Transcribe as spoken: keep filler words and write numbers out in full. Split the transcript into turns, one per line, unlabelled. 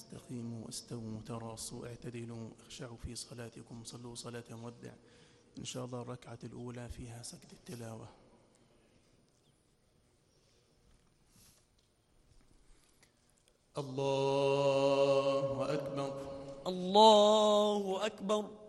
استقيموا واستووا تراصوا اعتدلوا اخشعوا في صلاتكم صلوا صلاة مودع. إن شاء الله الركعة الأولى فيها سكت التلاوة. الله أكبر.
الله أكبر.